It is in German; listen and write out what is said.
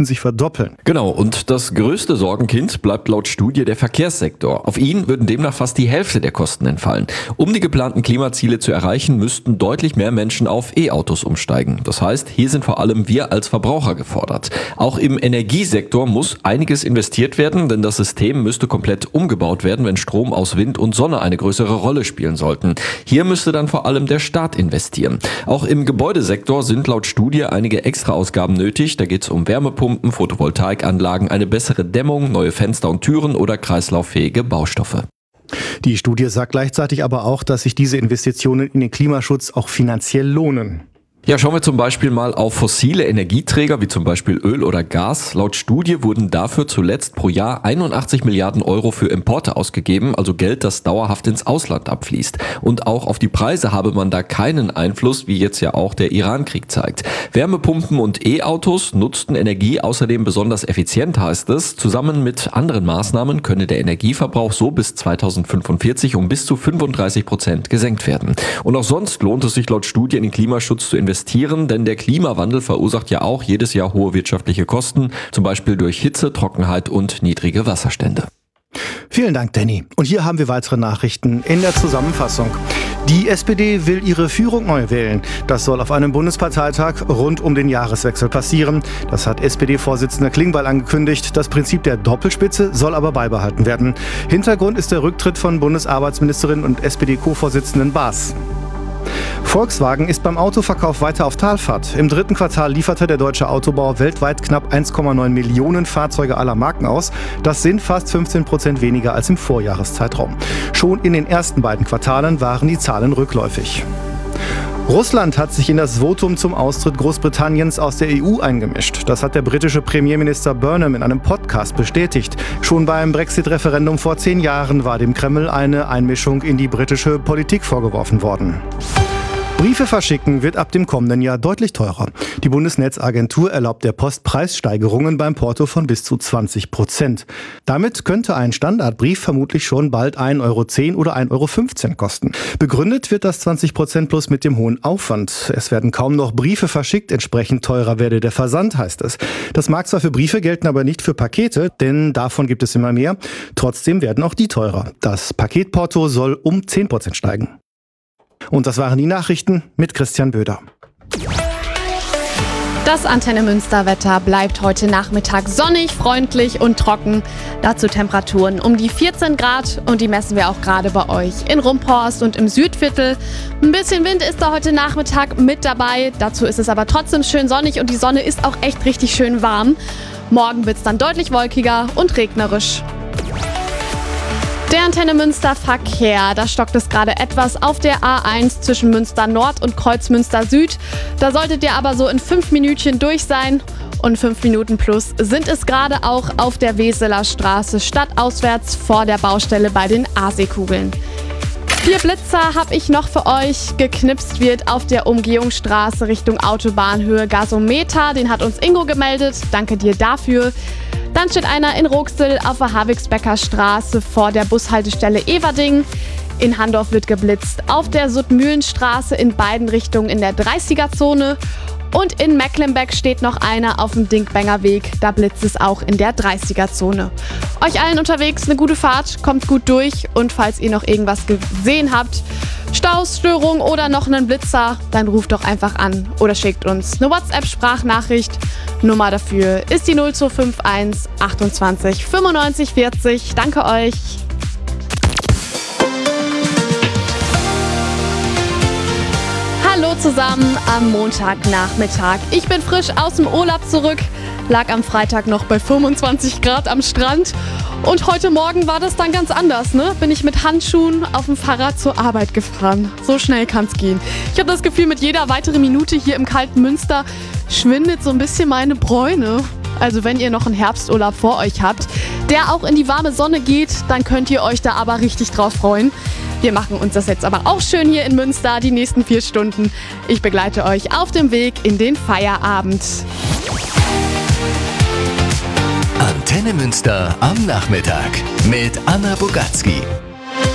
müssten sich verdoppeln. Genau, und das größte Sorgenkind bleibt laut Studie der Verkehrssektor. Auf ihn würden demnach fast die Hälfte der Kosten entfallen. Um die geplanten Klimaziele zu erreichen, müssten deutlich mehr Menschen auf E-Autos umsteigen. Das heißt, hier sind vor allem wir als Verbraucher gefordert. Auch im Energiesektor muss einiges investiert werden, denn das System müsste komplett umgebaut werden, wenn Strom aus Wind und Sonne eine größere Rolle spielen sollten. Hier müsste dann vor allem der Staat investieren. Auch im Gebäudesektor sind laut Studie einige Extraausgaben nötig. Da geht es um Wärmepumpen, Photovoltaikanlagen, eine bessere Dämmung, neue Fenster und Türen oder kreislauffähige Baustoffe. Die Studie sagt gleichzeitig aber auch, dass sich diese Investitionen in den Klimaschutz auch finanziell lohnen. Ja, schauen wir zum Beispiel mal auf fossile Energieträger wie zum Beispiel Öl oder Gas. Laut Studie wurden dafür zuletzt pro Jahr 81 Milliarden Euro für Importe ausgegeben, also Geld, das dauerhaft ins Ausland abfließt. Und auch auf die Preise habe man da keinen Einfluss, wie jetzt ja auch der Iran-Krieg zeigt. Wärmepumpen und E-Autos nutzten Energie außerdem besonders effizient, heißt es. Zusammen mit anderen Maßnahmen könne der Energieverbrauch so bis 2045 um bis zu 35% gesenkt werden. Und auch sonst lohnt es sich laut Studie in den Klimaschutz zu investieren, denn der Klimawandel verursacht ja auch jedes Jahr hohe wirtschaftliche Kosten, zum Beispiel durch Hitze, Trockenheit und niedrige Wasserstände. Vielen Dank, Danny. Und hier haben wir weitere Nachrichten in der Zusammenfassung. Die SPD will ihre Führung neu wählen. Das soll auf einem Bundesparteitag rund um den Jahreswechsel passieren. Das hat SPD-Vorsitzender Klingbeil angekündigt. Das Prinzip der Doppelspitze soll aber beibehalten werden. Hintergrund ist der Rücktritt von Bundesarbeitsministerin und SPD-Co-Vorsitzenden Baas. Volkswagen ist beim Autoverkauf weiter auf Talfahrt. Im 3. Quartal lieferte der deutsche Autobau weltweit knapp 1,9 Millionen Fahrzeuge aller Marken aus. Das sind fast 15% weniger als im Vorjahreszeitraum. Schon in den ersten beiden Quartalen waren die Zahlen rückläufig. Russland hat sich in das Votum zum Austritt Großbritanniens aus der EU eingemischt. Das hat der britische Premierminister Burnham in einem Podcast bestätigt. Schon beim Brexit-Referendum vor 10 Jahren war dem Kreml eine Einmischung in die britische Politik vorgeworfen worden. Briefe verschicken wird ab dem kommenden Jahr deutlich teurer. Die Bundesnetzagentur erlaubt der Post Preissteigerungen beim Porto von bis zu 20%. Damit könnte ein Standardbrief vermutlich schon bald 1,10 € oder 1,15 € kosten. Begründet wird das 20% plus mit dem hohen Aufwand. Es werden kaum noch Briefe verschickt, entsprechend teurer werde der Versand, heißt es. Das mag zwar für Briefe gelten, aber nicht für Pakete, denn davon gibt es immer mehr. Trotzdem werden auch die teurer. Das Paketporto soll um 10% steigen. Und das waren die Nachrichten mit Christian Böder. Das Antenne Münster Wetter bleibt heute Nachmittag sonnig, freundlich und trocken. Dazu Temperaturen um die 14 Grad und die messen wir auch gerade bei euch in Rumphorst und im Südviertel. Ein bisschen Wind ist da heute Nachmittag mit dabei. Dazu ist es aber trotzdem schön sonnig und die Sonne ist auch echt richtig schön warm. Morgen wird es dann deutlich wolkiger und regnerisch. Der Antenne Münster Verkehr, da stockt es gerade etwas auf der A1 zwischen Münster Nord und Kreuzmünster Süd. Da solltet ihr aber so in 5 Minütchen durch sein. Und 5 Minuten plus sind es gerade auch auf der Weseler Straße stadtauswärts vor der Baustelle bei den AC-Kugeln. 4 Blitzer habe ich noch für euch. Geknipst wird auf der Umgehungsstraße Richtung Autobahnhöhe Gasometer. Den hat uns Ingo gemeldet. Danke dir dafür. Dann steht einer in Rooksel auf der Havigsbecker Straße vor der Bushaltestelle Everding. In Handorf wird geblitzt auf der Suttmühlenstraße in beiden Richtungen in der 30er-Zone. Und in Mecklenbeck steht noch einer auf dem Dinkbenger Weg. Da blitzt es auch in der 30er-Zone. Euch allen unterwegs eine gute Fahrt, kommt gut durch. Und falls ihr noch irgendwas gesehen habt, Staus, Störung oder noch einen Blitzer, dann ruft doch einfach an oder schickt uns eine WhatsApp-Sprachnachricht. Nummer dafür ist die 0251 28 95 40. Danke euch. Hallo zusammen am Montagnachmittag. Ich bin frisch aus dem Urlaub zurück, lag am Freitag noch bei 25 Grad am Strand. Und heute Morgen war das dann ganz anders, ne? Bin ich mit Handschuhen auf dem Fahrrad zur Arbeit gefahren. So schnell kann's gehen. Ich habe das Gefühl, mit jeder weiteren Minute hier im kalten Münster schwindet so ein bisschen meine Bräune. Also wenn ihr noch einen Herbsturlaub vor euch habt, der auch in die warme Sonne geht, dann könnt ihr euch da aber richtig drauf freuen. Wir machen uns das jetzt aber auch schön hier in Münster, die nächsten 4 Stunden. Ich begleite euch auf dem Weg in den Feierabend. Antenne Münster am Nachmittag mit Anna Bogatzki.